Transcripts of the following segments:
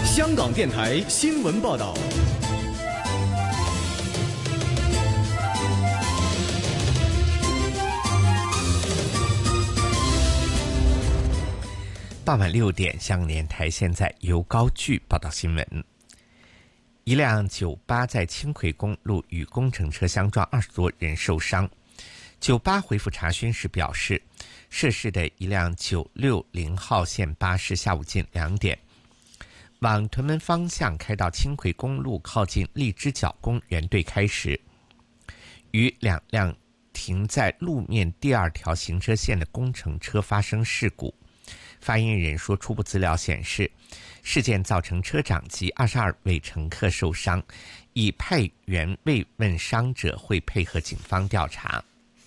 香港电台新闻报道。 傍晚6点，香港电台现在由高炬报道新闻。一辆98在轻轨公路与工程车相撞，20多人受伤。98回复查询时表示，涉事的一辆960号线巴士下午近2点，往屯门方向开到轻轨公路靠近荔枝角公园对开时，与2辆停在路面第2条行车线的工程车发生事故。发言人说，初步资料显示，事件造成车长及22位乘客受伤，已派员慰问伤者，会配合警方调查。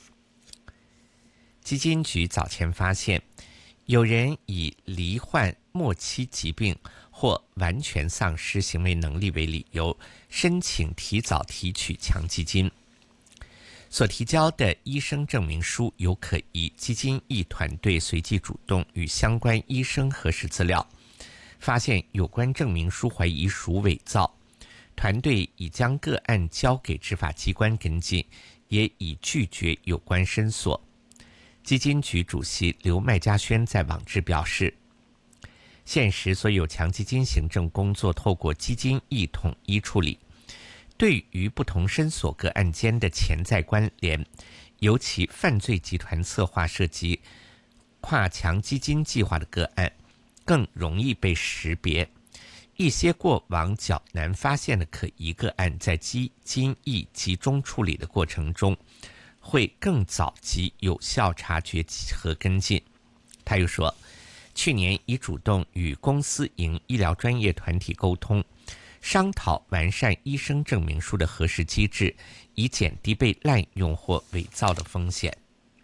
基金局早前发现，有人以罹患末期疾病或完全丧失行为能力为理由，申请提早提取强基金。所提交的医生证明书有可疑，基金义团队随即主动与相关医生核实资料，发现有关证明书怀疑属伪造。团队已将个案交给执法机关跟进，也已拒绝有关申索。基金局主席刘麦嘉轩在网志表示，现时所有强基金行政工作透过基金义统一处理，对于不同申索个案间的潜在关联，尤其犯罪集团策划涉及跨强基金计划的个案，更容易被识别。一些过往较难发现的可疑个案，在基金义集中处理的过程中，会更早及有效察觉和跟进。他又说，去年已主动与公私营医疗专业团体沟通，商讨完善医生证明书的核实机制，以减低被滥用或伪造的风险。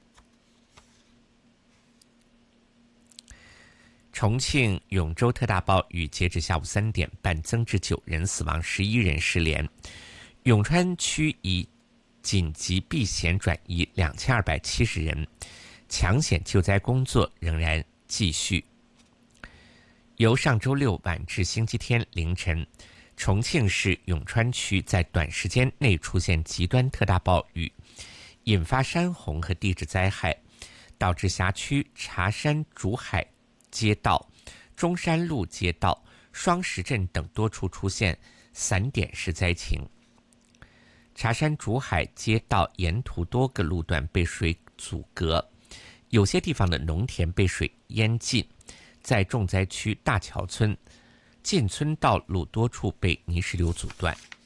重庆永州特大暴雨截至下午3点半增至9人死亡，11人失联。永川区已紧急避险转移2270人，抢险救灾工作仍然继续。由上周六晚至星期天凌晨，重庆市永川区在短时间内出现极端特大暴雨，引发山洪和地质灾害，导致辖区茶山竹海街道、中山路街道、双石镇等多处出现散点式灾情。茶山竹海街道沿途多个路段被水阻隔，有些地方的农田被水淹尽，在重灾区大桥村进村道路多处被泥石流阻断。